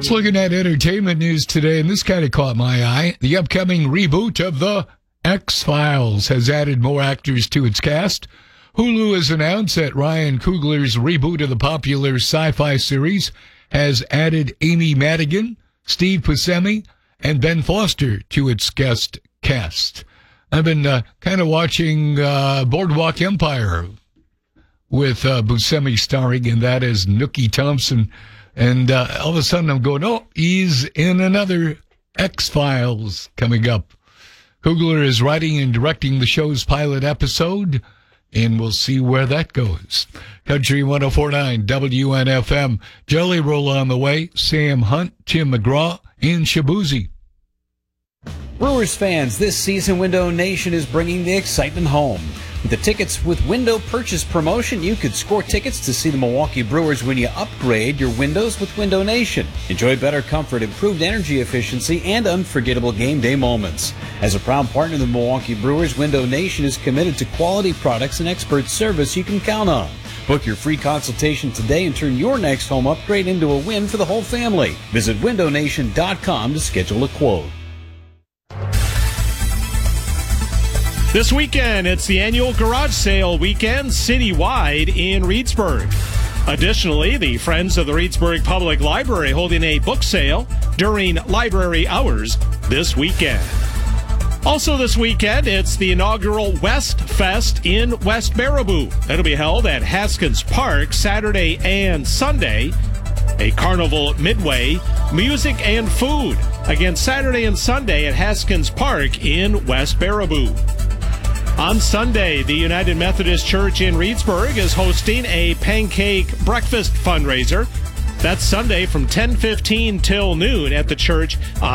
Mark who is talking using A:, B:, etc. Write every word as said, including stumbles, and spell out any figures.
A: Let's looking at entertainment news today, and this kind of caught my eye. The upcoming reboot of The X-Files has added more actors to its cast. Hulu has announced that Ryan Coogler's reboot of the popular sci-fi series has added Amy Madigan, Steve Buscemi, and Ben Foster to its guest cast. I've been uh, kind of watching uh, Boardwalk Empire with uh, Buscemi starring in that as Nookie Thompson. And uh, all of a sudden I'm going, oh, he's in another X-Files coming up. Coogler is writing and directing the show's pilot episode, and we'll see where that goes. Country one oh four point nine W N F M. Jelly Roll on the way. Sam Hunt, Tim McGraw, and Shabuzi.
B: Brewers fans, this season Window Nation is bringing the excitement home. With the Tickets with Window purchase promotion, you could score tickets to see the Milwaukee Brewers when you upgrade your windows with Window Nation. Enjoy better comfort, improved energy efficiency, and unforgettable game day moments. As a proud partner of the Milwaukee Brewers, Window Nation is committed to quality products and expert service you can count on. Book your free consultation today and turn your next home upgrade into a win for the whole family. Visit window nation dot com to schedule a quote.
C: This weekend, it's the annual garage sale weekend citywide in Reedsburg. Additionally, the Friends of the Reedsburg Public Library holding a book sale during library hours this weekend. Also this weekend, it's the inaugural West Fest in West Baraboo. That'll be held at Haskins Park Saturday and Sunday. A carnival midway, music and food. Again, Saturday and Sunday at Haskins Park in West Baraboo. On Sunday, the United Methodist Church in Reedsburg is hosting a pancake breakfast fundraiser. That's Sunday from ten fifteen till noon at the church.